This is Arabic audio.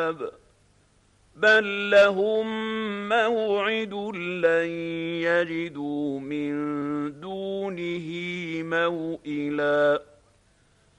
بل لهم موعد لن يجدوا من دونه موئلا